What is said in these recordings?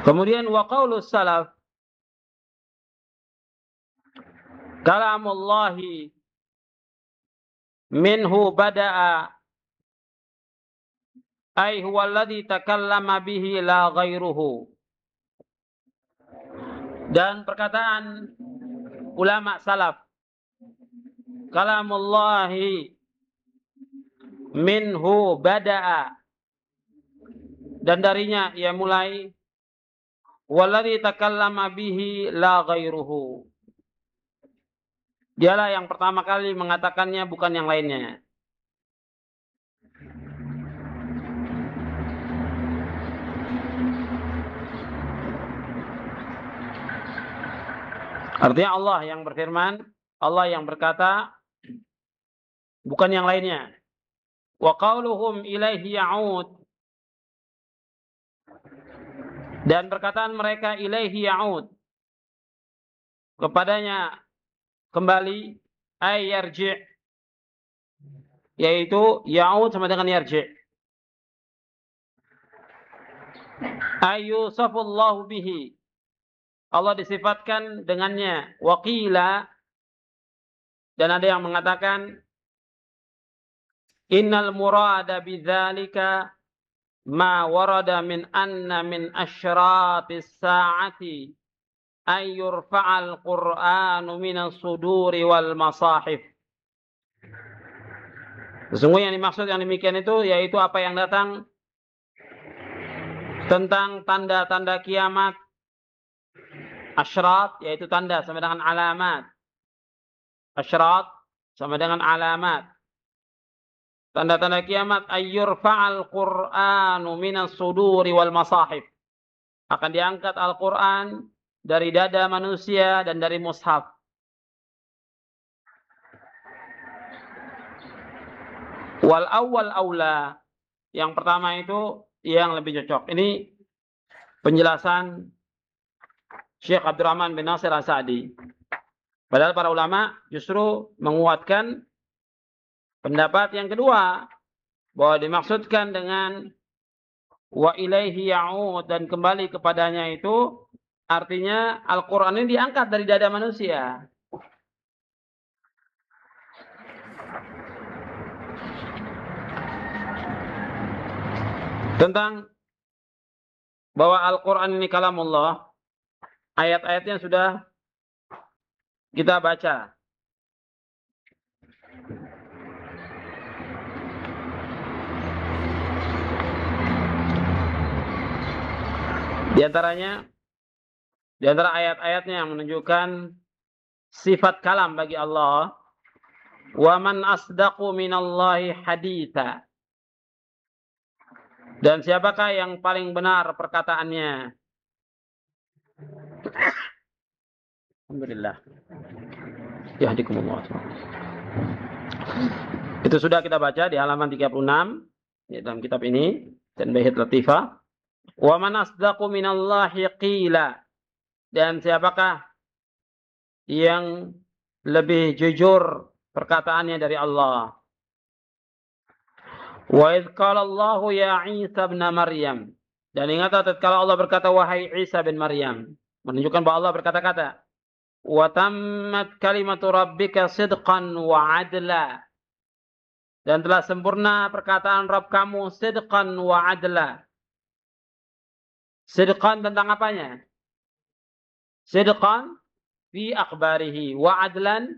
Kemudian wa qaulus salaf, kalamullahi minhu bada'a ay huwa alladhi takallama bihi la ghairuhu. Dan perkataan ulama salaf, kalamullahi minhu bada'a, dan darinya ia mulai, walladzi takallama bihi la ghairuhu. Dialah yang pertama kali mengatakannya, bukan yang lainnya. Artinya Allah yang berfirman, Allah yang berkata, bukan yang lainnya. Wa qauluhum ilaihi ya'ud, dan perkataan mereka ilaihi ya'ud, kepadanya kembali, ay yarji', yaitu ya'ud sama dengan yarji'. Ay yusafullahu bihi, Allah disifatkan dengannya. Waqila, dan ada yang mengatakan, innal murada bidzalika ma warada min anna min asyratis sa'ati ay yurfa'al Qur'anu minas suduri wal masahif. Sesungguhnya yang dimaksud yang demikian itu yaitu apa yang datang tentang tanda-tanda kiamat. Asyrat yaitu tanda sama dengan alamat. Asyrat sama dengan alamat. Tanda-tanda kiamat, ayyurfa'al Qur'anu minas suduri wal masahif. Akan diangkat Al-Qur'an dari dada manusia dan dari mushaf. Wal awwal aula, yang pertama itu yang lebih cocok. Ini penjelasan Syekh Abdurrahman bin Nasir As-Sa'di. Padahal para ulama justru menguatkan pendapat yang kedua, bahwa dimaksudkan dengan wa ilaihi ya'ud, dan kembali kepadanya itu artinya Al-Quran ini diangkat dari dada manusia. Tentang bahwa Al-Quran ini kalamullah, ayat-ayatnya sudah kita baca. Di antara ayat-ayatnya yang menunjukkan sifat kalam bagi Allah, wa man asdaqu minallahi haditha, dan siapakah yang paling benar perkataannya. Alhamdulillah. Yahdikumullah. Itu sudah kita baca di halaman 36 ya, dalam kitab ini, dan Baihat Latifah. Wa man asdaqu minallahi qila, dan siapakah yang lebih jujur perkataannya dari Allah. Wa idh qala Allahu ya Isa ibn Maryam, dan ingatlah tatkala Allah berkata, wahai Isa bin Maryam, menunjukkan bahwa Allah berkata-kata, wa tammat kalimatu rabbika sidqan wa adla, dan telah sempurna perkataan Rabb kamu sidqan wa adla. Sidqan tentang apanya? Sidqan fi akhbarihi wa adlan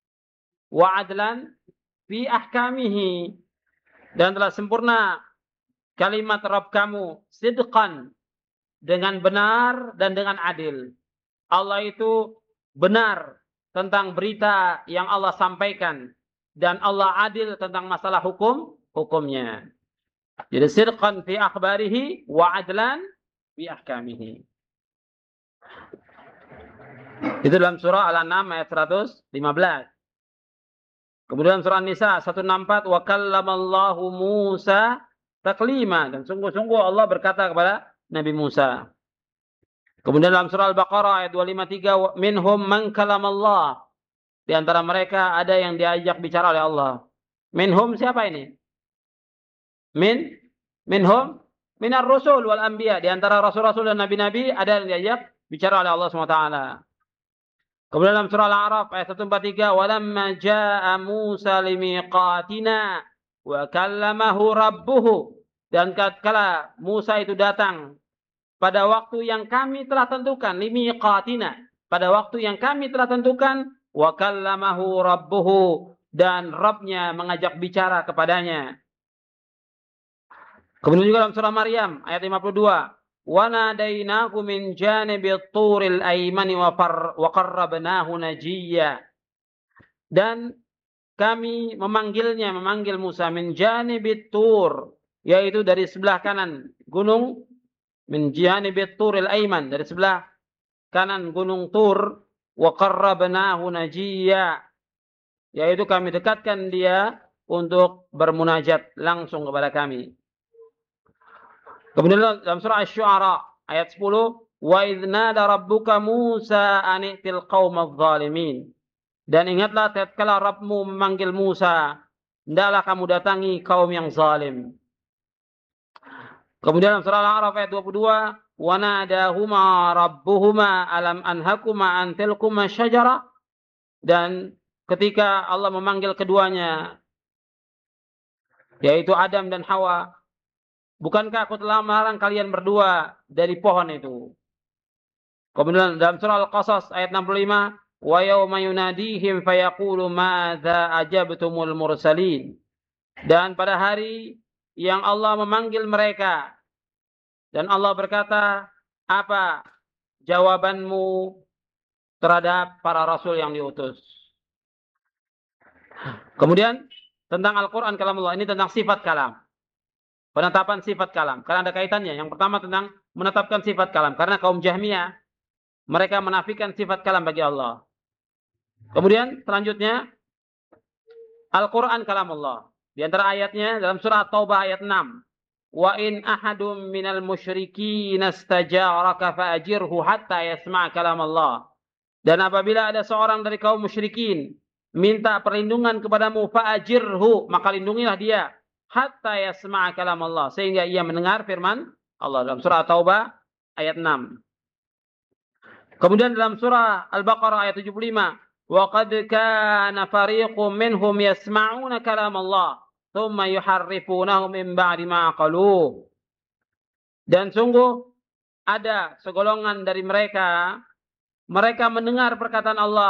fi ahkamihi, dan telah sempurna kalimat Rabb kamu sidqan, dengan benar dan dengan adil. Allah itu benar tentang berita yang Allah sampaikan, dan Allah adil tentang masalah hukumnya. Jadi sidqan fi akhbarihi wa adlan fi ahkamihi. Itu dalam surah Al-An'am ayat 115. Kemudian surah An-Nisa 164, wa kallamallahu Musa taklima, dan sungguh-sungguh Allah berkata kepada Nabi Musa. Kemudian dalam surah Al-Baqarah ayat 253, minhum man kalamallah, di antara mereka ada yang diajak bicara oleh Allah. Minhum siapa ini? Minhum minar rusul wal anbiya, di antara rasul-rasul dan nabi-nabi ada yang diajak bicara oleh Allah SWT. Kemudian dalam surah Al-A'raf ayat 143, "Walamma jaa'a Musa limiqatina wa kallamahu rabbuhu." Dan tatkala Musa itu datang pada waktu yang kami telah tentukan, limiqatina, pada waktu yang kami telah tentukan, wa kallamahu rabbuhu, dan Rabb-nya mengajak bicara kepadanya. Kemudian juga dalam surah Maryam ayat 52, wa nadainahu min janibit turil aimani wa qarrabnahu najiyya. Dan kami memanggil Musa min janibit tur, yaitu dari sebelah kanan gunung, min janibit turil aiman, dari sebelah kanan gunung Tur, wa qarrabnahu najiyya, yaitu kami dekatkan dia untuk bermunajat langsung kepada kami. Kemudian dalam surah Asy-Syu'ara ayat 10, wa idz nada rabbuka Musa an i'til qaumadz zalimin. Dan ingatlah tatkala Rabbmu memanggil Musa, hendaklah kamu datangi kaum yang zalim. Kemudian dalam surah Al-A'raf ayat 22, wa nadahuma rabbuhuma alam anhakuma an tilkuma syajara. Dan ketika Allah memanggil keduanya, yaitu Adam dan Hawa, bukankah aku telah melarang kalian berdua dari pohon itu? Kemudian dalam surah Al-Qasas ayat 65, wa yawma yunadihim fayaqulu madza ajabtumul mursalin. Dan pada hari yang Allah memanggil mereka dan Allah berkata, apa jawabanmu terhadap para rasul yang diutus? Kemudian tentang Al-Quran kalamullah, ini tentang sifat kalam. Penetapan sifat kalam. Karena ada kaitannya. Yang pertama tentang menetapkan sifat kalam. Karena kaum Jahmiyah, mereka menafikan sifat kalam bagi Allah. Kemudian selanjutnya, Al-Quran kalamullah. Di antara ayatnya dalam surah Taubah ayat 6. Wa in ahadum minal musyrikin istajaraka fa'ajirhu hatta yasma' kalamullah. Dan apabila ada seorang dari kaum musyrikin minta perlindungan kepadamu, fa'ajirhu, maka lindungilah dia, hatta yasma' kalamullah, sehingga ia mendengar firman Allah. Dalam surah Taubah ayat 6. Kemudian dalam surah Al-Baqarah ayat 75, wa qad kana fariqum minhum yasma'una kalamullah thumma yuharrifunahu min ba'di ma qaluh. Dan sungguh ada segolongan dari mereka mendengar perkataan Allah